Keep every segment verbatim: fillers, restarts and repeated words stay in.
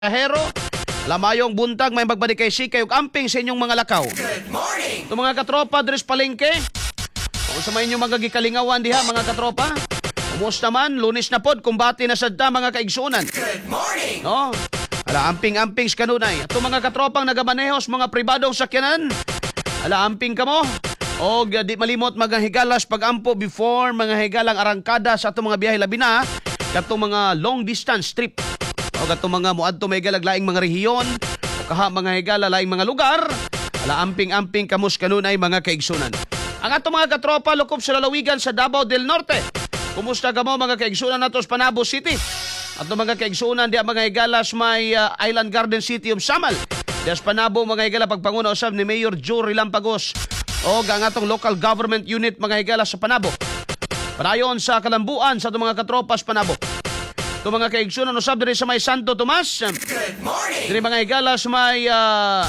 Kahero, lamayong buntag may magbalik kay Sikay ug amping sa inyong mga lakaw. Good morning! Ito mga katropa, Dres Palengke. Kung sa may inyong mga gikalingawan diha mga katropa. Kumusta man, lunes na pod, kumbati na sadta mga kaigsunan. Good morning! No? Ala, amping-amping sa kanunay. Ito mga katropang nagamanehos, mga pribadong sakyanan. Ala, amping ka mo. O di malimot mga higalas pag-ampo before mga higalang arangkada sa itong mga biyahe labi na. Katong mga long distance trip. O katong mga muadto may higalag laing mga rehiyon. O kaha mga higala laing mga lugar. Ala, amping-amping kamus kanunay mga kaigsunan. Ang atong mga katropa lukop sa lalawigan sa Davao del Norte. Kumusta ka mo mga kaigsunan nato sa Panabo City? Ato mga kaigsunan di mga higalas may uh, Island Garden City of Samal. Di sa Panabo mga higala pagpanguna usab ni Mayor Joe Rilampagos. O ang atong local government unit mga higalas sa Panabo. Padayon sa Kalambuan sa atong mga katropas Panabo. Ito mga kaigsunan usab diri sa may Santo Tomas. Good morning! Diri mga higalas may uh,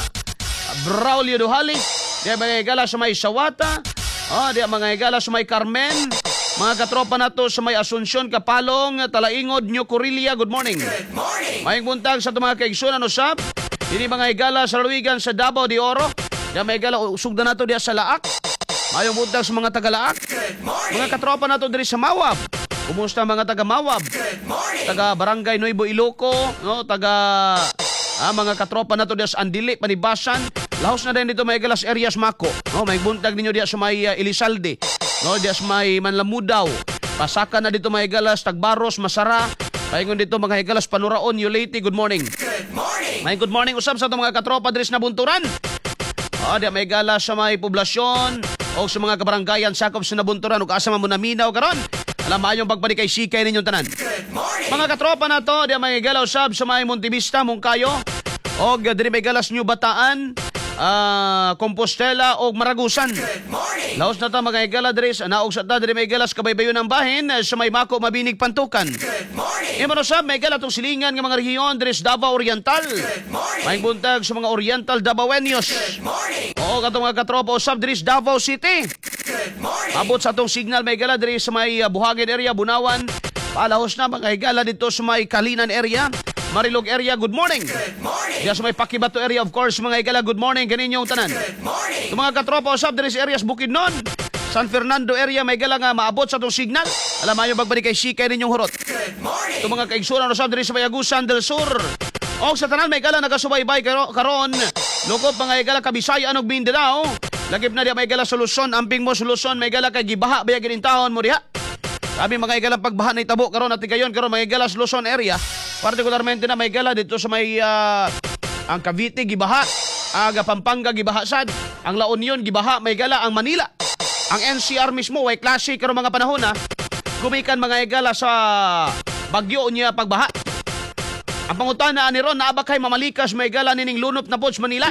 Braulio Duhali. Di mga higalas may Sawata. Oh, di mga higalas may Carmen. Mga katropa nato sa may Asunsyon, Kapalong, Talaingod, New Corilia. Good morning. Good morning! Maying buntag sa itong mga kaigsunan usab. Diri mga higala sa Lawigan sa Davao de Oro. Di mga higala usog na nato diya sa Laak. Mayong buntag sa mga taga-Laak. Good morning! Mga katropa nato diri sa Mawab. Kumusta mga taga-Mawab? Good morning! Taga Barangay Nuevo Iloco, no, taga ah, mga katropa nato diya sa Andili, Panibasan. Lahos na din dito may galas areas Mako. No, may buntag ninyo diya sa may uh, Elizalde. No, diya sa may Manlamudaw. Pasaka na dito may galas Tagbaros, Masara. Paingon dito mga higalas Panuraon, Uliti. Good morning. Good morning! May good morning usab sa itong mga katropa diri sa Nabunturan. Ah, diya may galas sa may poblasyon o sa mga kabaranggayan sakop sa Nabunturan ug asa man mo naminaw karon. Alam mayong pagbalik kay Sikay ninyong tanan. Good morning! Mga katropa na to, di may galaw sab sa may Montevista, Mungkayo, o diri may galas New Bataan, uh, Compostela o Maragusan. Good morning! Laos na ta mga igala diri sa naog sa ta diri may galas kabaybayon ng bahin sa may Mako Mabinig Pantukan. Good morning! Imo sab may gala tong silingan nga mga rehiyon diri sa Davao Oriental. Good morning! May buntag sa mga Oriental Davaoenos. Good morning! Oo, katong mga katropa usab diri sa Davao City. Good morning! Abot sa atong signal may gala diri sa may uh, Buhangin area, Bunawan. Palahos na mga higala dito sa may Kalinan area, Marilog area. Good morning. Good morning! Diya sa may Pakibato area, of course, mga higala. Good morning kaninyong tanan. Good morning! Sa mga katropa usab diri sa areas Bukidnon, San Fernando area may gala nga maabot sa atong signal. Alam mayo bagbalik kay Sikay ninyong hurot. Good morning! Ito mga kaigsunan usab diri sa may Agusan del Sur. O sa tanan may gala nagasubaybay karo- karon. Lukop mga higala Kabisayan ug Mindanao. Lagip na diya may gala sa Luzon, amping mo sa Luzon, may gala kay gibaha baya ginintahon mo diha. Sabi mga higala pagbaha na itabo karon at tigayon karon mga higala sa Luzon area. Partikularmente na may gala dito sa may uh, ang Cavite gibaha, aga Pampanga gibaha sad, ang La Union gibaha, may gala ang Manila. Ang N C R mismo way klase karon mga panahon na gumikan mga higala sa bagyo niya pagbaha. Ang pangutana ni Ron naaba kay mamalikas may gala nining lunop na pod sa Manila.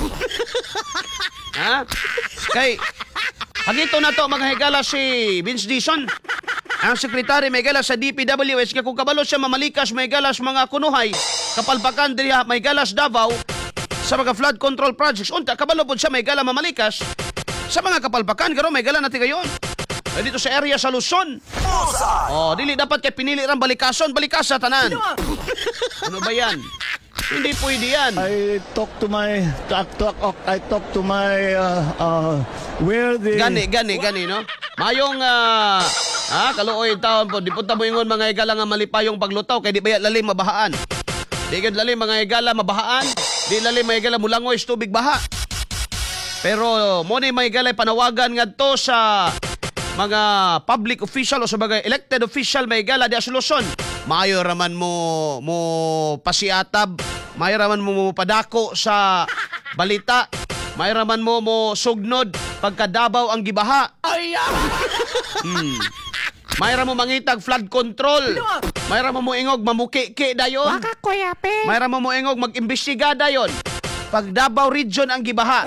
Ha? Kay hagito na to mga higala si Vince Dison. Ang sekretary may galas sa D P W S nga kung kabalo siya mamalikas may galas mga kunuhay kapalpakan diri may galas Davao sa mga flood control projects unta kabalo pod siya may gala mamalikas sa mga kapalpakan karon may gala na tigayon. Ay dito sa area sa Luzon. Oh, dili dapat kay pinili ran balikason, balikas sa tanan. Ano ba yan? Hindi pwede yan. I talk to my talk talk I talk to my uh, uh, where the Gani, gani, gani, no? Mayong, ah, ah, kaluoy taon po. Di po tamo ingon mga higala nga malipayong paglutaw. Kaya di ba lalim mabahaan? Di gad lalim mga higala mabahaan. Di lalim mga higala mulangoy sa tubig baha. Pero mo ni mga higala panawagan nga to sa mga public official o sa mga elected official mga higala di sa Luzon. Mayo raman mo mo pasiatab. Mayo raman mo mo padako sa balita. May raman mo mo sugnod pagkadabaw ang gibaha. Ay! Hmm. May raman mo mangitag flood control. May raman mo ingog mamuki-ki dayon. Baka kuya pe. May raman mo ingog mag-imbestiga dayon. Pag Davao region ang gibaha.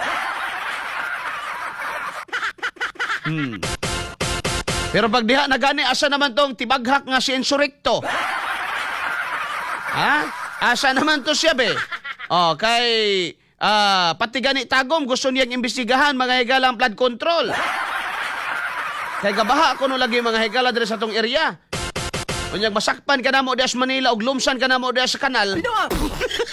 Hmm. Pero pag diha na gani asa naman tong tibaghak nga si Insurrecto? Ha? Asa naman to siya be? Oh, kay Ah, pati gani tagom gusto niyang imbestigahan mga higalang flood control. Kay gabaha ko no lagi mga higala diri sa tong area. Unyag masakpan ka namo diha sa Manila ug lumsan ka namo diha sa kanal.